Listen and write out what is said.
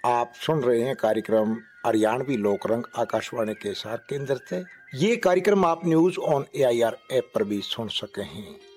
आप सुन रहे हैं कार्यक्रम हरियाणवी लोकरंग आकाशवाणी के हिसार केंद्र से। ये कार्यक्रम आप न्यूज ऑन AIR ऐप पर भी सुन सके हैं।